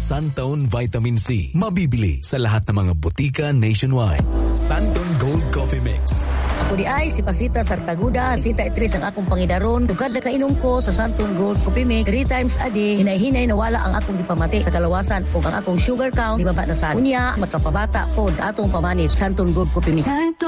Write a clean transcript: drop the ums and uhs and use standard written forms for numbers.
Santone Vitamin C. Mabibili sa lahat ng mga butika nationwide. Santone Gold Coffee Mix. Ako di ay si Pasita Sartaguda, Pasita Itris ang akong pangidaron. Tugad na kainom ko sa Santone Gold Coffee Mix 3 times a day. Hinay-hinay nawala ang akong gipamati sa kalawasan o ang akong sugar count di baba na sa unya, magkapabata po sa atong pamanit. Santone Gold Coffee Mix.